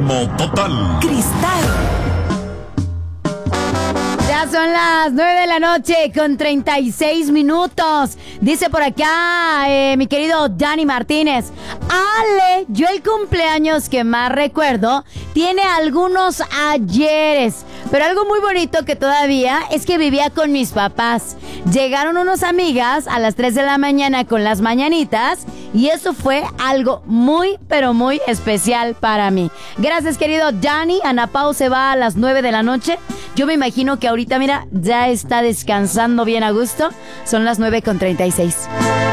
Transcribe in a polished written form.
Ritmo Total. Cristal. Ya son las 9 de la noche con 36 minutos. Dice por acá mi querido Dani Martínez: Ale, yo el cumpleaños que más recuerdo tiene algunos ayeres, pero algo muy bonito que todavía es que vivía con mis papás. Llegaron unas amigas a las 3 de la mañana con las mañanitas y eso fue algo muy, pero muy especial para mí. Gracias, querido Dani. Ana Pau se va a las 9 de la noche. Yo me imagino que ahorita, mira, ya está descansando bien a gusto. Son las 9:36.